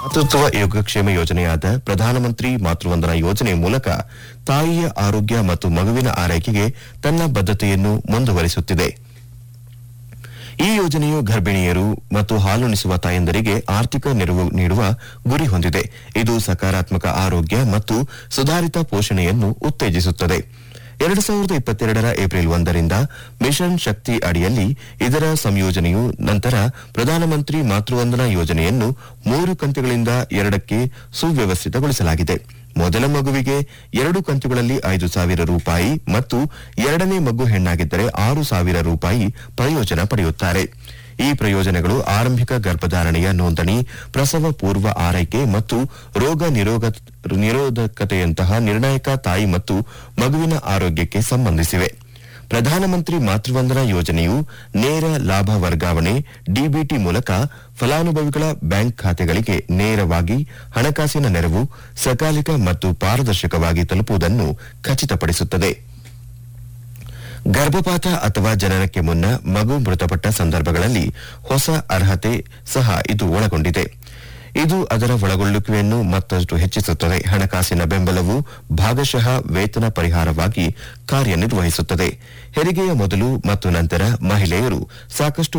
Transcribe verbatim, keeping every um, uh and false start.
ಮಾತೃತ್ವ ಯೋಗಕ್ಷೇಮ ಯೋಜನೆಯಾದ ಪ್ರಧಾನಮಂತ್ರಿ ಮಾತೃವಂದನಾ ಯೋಜನೆ ಮೂಲಕ ತಾಯಿಯ ಆರೋಗ್ಯ ಮತ್ತು ಮಗುವಿನ ಆರೈಕೆಗೆ ತನ್ನ ಬದ್ಧತೆಯನ್ನು ಮುಂದುವರಿಸುತ್ತಿದೆ. ಈ ಯೋಜನೆಯು ಗರ್ಭಿಣಿಯರು ಮತ್ತು ಹಾಲುಣಿಸುವ ತಾಯಂದರಿಗೆ ಆರ್ಥಿಕ ನೆರವು ನೀಡುವ ಗುರಿ ಹೊಂದಿದೆ. ಇದು ಸಕಾರಾತ್ಮಕ ಆರೋಗ್ಯ ಮತ್ತು ಸುಧಾರಿತ ಪೋಷಣೆಯನ್ನು ಉತ್ತೇಜಿಸುತ್ತದೆ. ಎರಡು ಸಾವಿರದ ಇಪ್ಪತ್ತೆರಡರ ಏಪ್ರಿಲ್ ಒಂದರಿಂದ ಮಿಷನ್ ಶಕ್ತಿ ಅಡಿಯಲ್ಲಿ ಇದರ ಸಂಯೋಜನೆಯು ನಂತರ ಪ್ರಧಾನಮಂತ್ರಿ ಮಾತೃವಂದನಾ ಯೋಜನೆಯನ್ನು ಮೂರು ಕಂತುಗಳಿಂದ ಎರಡಕ್ಕೆ ಸುವ್ಯವಸ್ಥಿತಗೊಳಿಸಲಾಗಿದೆ. ಮೊದಲ ಮಗುವಿಗೆ ಎರಡು ಕಂತುಗಳಲ್ಲಿ ಐದು ಸಾವಿರ ರೂಪಾಯಿ ಮತ್ತು ಎರಡನೇ ಮಗು ಹೆಣ್ಣಾಗಿದ್ದರೆ ಆರು ಸಾವಿರ ರೂಪಾಯಿ ಪ್ರಯೋಜನ ಪಡೆಯುತ್ತಾರೆ. ಈ ಪ್ರಯೋಜನಗಳು ಆರಂಭಿಕ ಗರ್ಭಧಾರಣೆಯ ನೋಂದಣಿ, ಪ್ರಸವ ಪೂರ್ವ ಆರೈಕೆ ಮತ್ತು ರೋಗ ನಿರೋಧಕತೆಯಂತಹ ನಿರ್ಣಾಯಕ ತಾಯಿ ಮತ್ತು ಮಗುವಿನ ಆರೋಗ್ಯಕ್ಕೆ ಸಂಬಂಧಿಸಿವೆ. ಪ್ರಧಾನಮಂತ್ರಿ ಮಾತೃವಂದನಾ ಯೋಜನೆಯು ನೇರ ಲಾಭ ವರ್ಗಾವಣೆ ಡಿಬಿಟಿ ಮೂಲಕ ಫಲಾನುಭವಿಗಳ ಬ್ಯಾಂಕ್ ಖಾತೆಗಳಿಗೆ ನೇರವಾಗಿ ಹಣಕಾಸಿನ ನೆರವು ಸಕಾಲಿಕ ಮತ್ತು ಪಾರದರ್ಶಕವಾಗಿ ತಲುಪುವುದನ್ನು ಖಚಿತಪಡಿಸುತ್ತದೆ. ಗರ್ಭಪಾತ ಅಥವಾ ಜನನಕ್ಕೆ ಮುನ್ನ ಮಗು ಮೃತಪಟ್ಟ ಸಂದರ್ಭಗಳಲ್ಲಿ ಹೊಸ ಅರ್ಹತೆ ಸಹ ಇದು ಒಳಗೊಂಡಿದೆ. ಇದು ಅದರ ಒಳಗೊಳ್ಳುವಿಕೆಯನ್ನು ಮತ್ತಷ್ಟು ಹೆಚ್ಚಿಸುತ್ತದೆ. ಹಣಕಾಸಿನ ಬೆಂಬಲವು ಭಾಗಶಃ ವೇತನ ಪರಿಹಾರವಾಗಿ ಕಾರ್ಯನಿರ್ವಹಿಸುತ್ತದೆ. ಹೆರಿಗೆಯ ಮೊದಲು ಮತ್ತು ನಂತರ ಮಹಿಳೆಯರು ಸಾಕಷ್ಟು